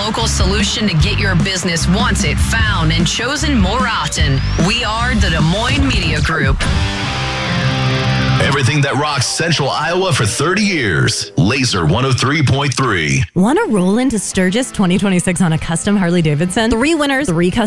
local solution to get your business wanted, found, and chosen more often. We are the Des Moines Media Group. Everything that rocks Central Iowa for 30 years. Laser 103.3. Want to roll into Sturgis 2026 on a custom Harley-Davidson? 3 winners, 3 custom